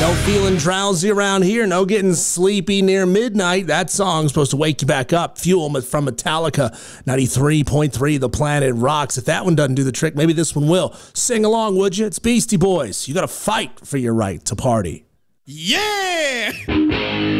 No feeling drowsy around here. No getting sleepy near midnight. That song's supposed to wake you back up. Fuel from Metallica, 93.3 The Planet Rocks. If that one doesn't do the trick, maybe this one will. Sing along, would you? It's Beastie Boys. You got to fight for your right to party. Yeah!